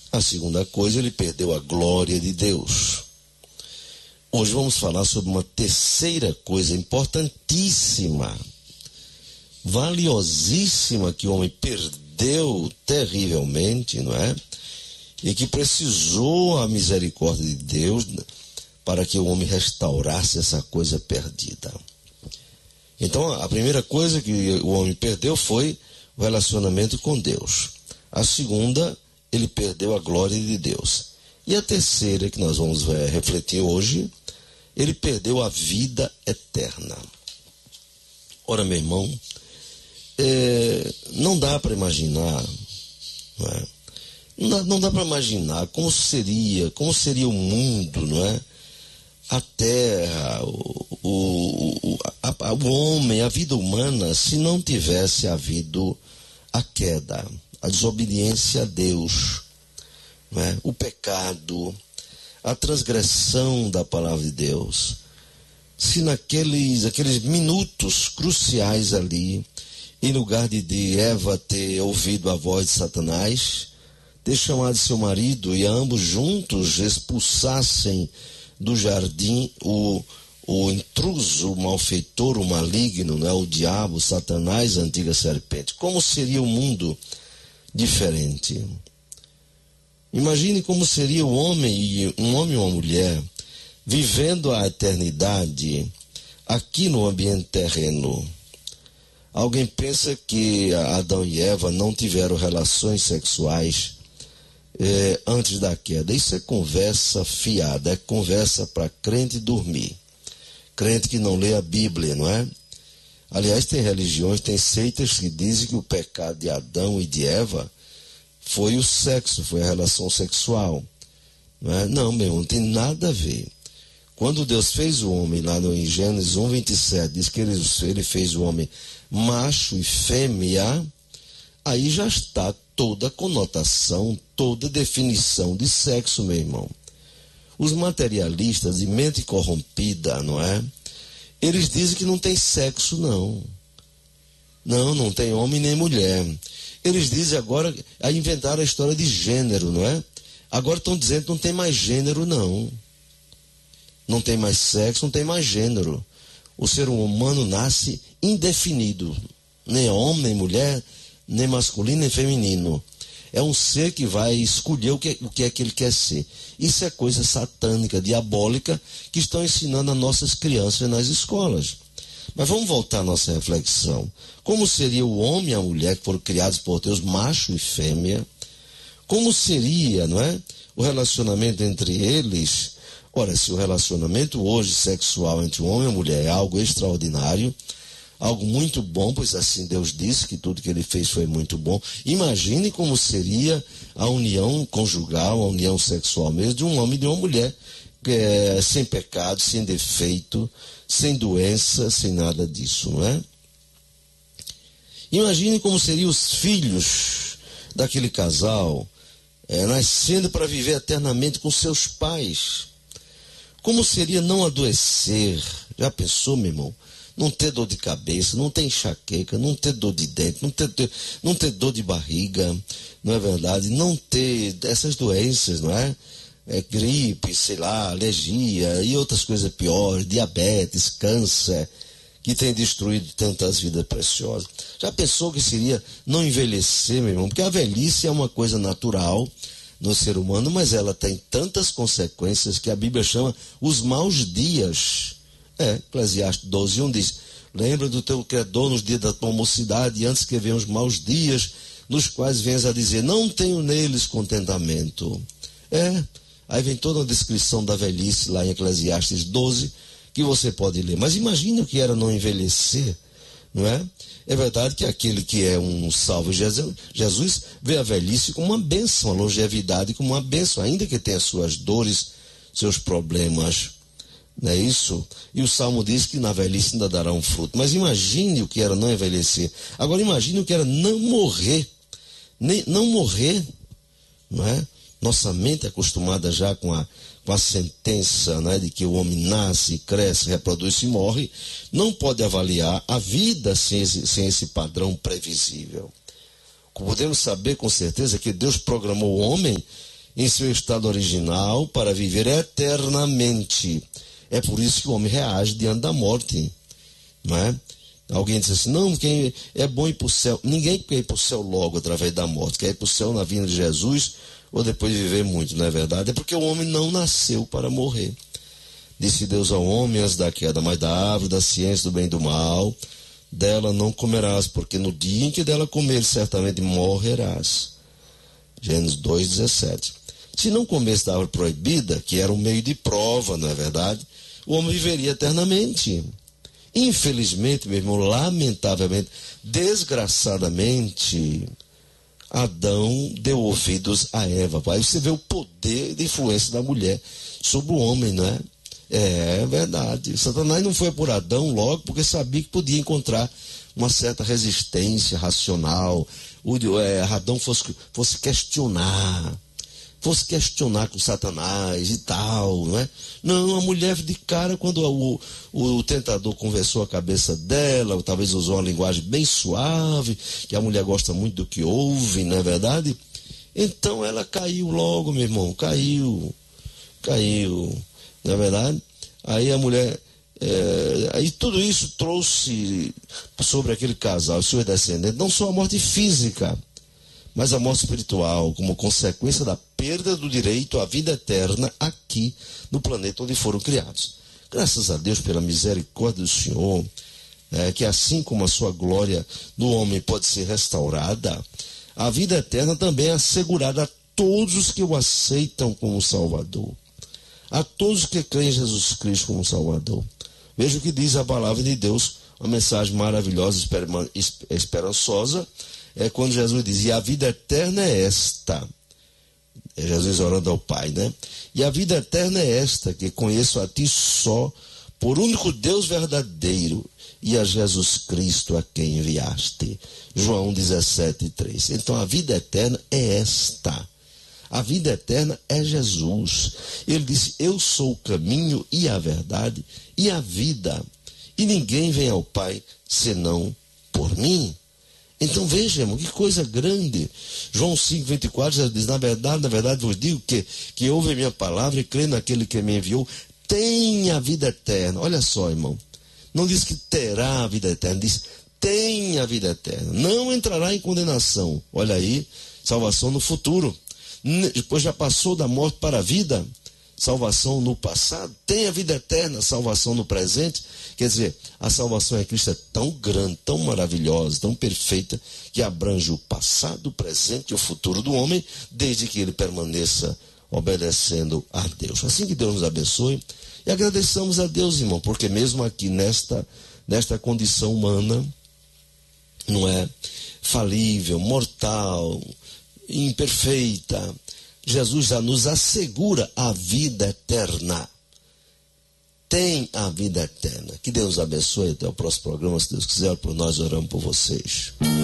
A segunda coisa, ele perdeu a glória de Deus. Hoje vamos falar sobre uma terceira coisa importantíssima, valiosíssima, que o homem perdeu terrivelmente, não é? E que precisou a misericórdia de Deus para que o homem restaurasse essa coisa perdida. Então, a primeira coisa que o homem perdeu foi o relacionamento com Deus. A segunda, ele perdeu a glória de Deus. E a terceira, que nós vamos refletir hoje, ele perdeu a vida eterna. Ora, meu irmão, não dá para imaginar, não é? Não dá para imaginar como seria o mundo, não é? A terra, o homem, a vida humana, se não tivesse havido a queda, a desobediência a Deus, não é? O pecado, a transgressão da palavra de Deus. Se aqueles minutos cruciais ali, em lugar de Eva ter ouvido a voz de Satanás, ter chamado seu marido e ambos juntos expulsassem do jardim o intruso, o malfeitor, o maligno, né? O diabo, Satanás, a antiga serpente. Como seria o mundo diferente? Imagine como seria um homem e uma mulher vivendo a eternidade aqui no ambiente terreno. Alguém pensa que Adão e Eva não tiveram relações sexuais antes da queda. Isso é conversa fiada, é conversa para crente dormir. Crente que não lê a Bíblia, não é? Aliás, tem religiões, tem seitas que dizem que o pecado de Adão e de Eva foi o sexo, foi a relação sexual. Não é? Não, meu irmão, não tem nada a ver. Quando Deus fez o homem, lá em Gênesis 1:27, diz que ele fez o homem macho e fêmea, aí já está toda a conotação, toda a definição de sexo, meu irmão. Os materialistas de mente corrompida, não é? Eles dizem que não tem sexo, não. Não tem homem nem mulher. Eles dizem agora, aí inventaram a história de gênero, não é? Agora estão dizendo que não tem mais gênero, não. Não tem mais sexo, não tem mais gênero. O ser humano nasce indefinido. Nem homem, nem mulher, nem masculino, nem feminino. É um ser que vai escolher o que é que ele quer ser. Isso é coisa satânica, diabólica, que estão ensinando as nossas crianças nas escolas. Mas vamos voltar à nossa reflexão. Como seria o homem e a mulher que foram criados por Deus, macho e fêmea? Como seria, não é, o relacionamento entre eles? Ora, se o relacionamento hoje sexual entre o homem e a mulher é algo extraordinário, algo muito bom, pois assim Deus disse que tudo que ele fez foi muito bom. Imagine como seria a união conjugal, a união sexual mesmo, de um homem e de uma mulher, sem pecado, sem defeito, sem doença, sem nada disso, não é? Imagine como seriam os filhos daquele casal, nascendo para viver eternamente com seus pais. Como seria não adoecer? Já pensou, meu irmão? Não ter dor de cabeça, não ter enxaqueca, não ter dor de dente, não ter dor de barriga, não é verdade? Não ter essas doenças, não é? Gripe, sei lá, alergia e outras coisas piores, diabetes, câncer, que tem destruído tantas vidas preciosas. Já pensou que seria não envelhecer, meu irmão? Porque a velhice é uma coisa natural no ser humano, mas ela tem tantas consequências que a Bíblia chama os maus dias. Eclesiastes 12:1 diz: lembra do teu credor nos dias da tua mocidade, antes que venham os maus dias, nos quais venhas a dizer, não tenho neles contentamento. Aí vem toda a descrição da velhice lá em Eclesiastes 12, que você pode ler. Mas imagine o que era não envelhecer, não é? É verdade que aquele que é um salvo Jesus vê a velhice como uma bênção, a longevidade como uma bênção, ainda que tenha suas dores, seus problemas, não é isso? E o Salmo diz que na velhice ainda dará um fruto. Mas imagine o que era não envelhecer. Agora imagine o que era não morrer. Não morrer, não é? Nossa mente é acostumada já com a sentença, né, de que o homem nasce, cresce, reproduz e morre, não pode avaliar a vida sem esse padrão previsível. Podemos saber com certeza que Deus programou o homem em seu estado original para viver eternamente. É por isso que o homem reage diante da morte, não é? Alguém diz assim, não, quem é bom ir para o céu. Ninguém quer ir para o céu logo através da morte, quer ir para o céu na vinda de Jesus ou depois de viver muito, não é verdade? É porque o homem não nasceu para morrer. Disse Deus ao homem antes da queda, mas da árvore da ciência do bem e do mal, dela não comerás, porque no dia em que dela comeres, certamente morrerás. Gênesis 2,17. Se não comesse da árvore proibida, que era um meio de prova, não é verdade? O homem viveria eternamente. Infelizmente, meu irmão, lamentavelmente, desgraçadamente, Adão deu ouvidos a Eva. Aí você vê o poder de influência da mulher sobre o homem, não é? É verdade. Satanás não foi por Adão logo porque sabia que podia encontrar uma certa resistência racional. Adão fosse questionar com Satanás e tal, não é? Não, a mulher de cara, quando o tentador conversou a cabeça dela, ou talvez usou uma linguagem bem suave, que a mulher gosta muito do que ouve, não é verdade? Então ela caiu logo, meu irmão, caiu, não é verdade? Aí a mulher, aí tudo isso trouxe sobre aquele casal, seus descendentes, não só a morte física, mas a morte espiritual, como consequência da perda do direito à vida eterna aqui no planeta onde foram criados. Graças a Deus pela misericórdia do Senhor, que assim como a sua glória no homem pode ser restaurada, a vida eterna também é assegurada a todos os que o aceitam como Salvador. A todos que creem em Jesus Cristo como Salvador. Veja o que diz a palavra de Deus, uma mensagem maravilhosa, esperançosa, é quando Jesus diz, e a vida eterna é esta. É Jesus orando ao Pai, né? E a vida eterna é esta, que conheço a ti só, por único Deus verdadeiro, e a Jesus Cristo a quem enviaste. João 17:3. Então a vida eterna é esta. A vida eterna é Jesus. Ele disse, eu sou o caminho e a verdade e a vida. E ninguém vem ao Pai senão por mim. Então veja, irmão, que coisa grande. João 5:24 já diz, na verdade vos digo que ouve a minha palavra e crê naquele que me enviou, tem a vida eterna. Olha só, irmão, não diz que terá a vida eterna, diz tem a vida eterna, não entrará em condenação. Olha aí, salvação no futuro. Depois já passou da morte para a vida, salvação no passado, tem a vida eterna, salvação no presente. Quer dizer, a salvação em Cristo é tão grande, tão maravilhosa, tão perfeita, que abrange o passado, o presente e o futuro do homem, desde que ele permaneça obedecendo a Deus. Assim que Deus nos abençoe, e agradeçamos a Deus, irmão, porque mesmo aqui nesta condição humana, não é, falível, mortal, imperfeita, Jesus já nos assegura a vida eterna. Tem a vida eterna. Que Deus abençoe. Até o próximo programa, se Deus quiser. Por nós oramos por vocês.